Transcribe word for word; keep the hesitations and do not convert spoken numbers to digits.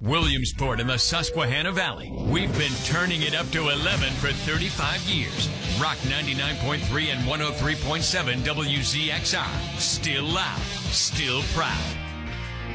Williamsport in the Susquehanna Valley. We've been turning it up to eleven for thirty-five years. Rock ninety-nine point three and one oh three point seven W Z X R. Still loud, still proud.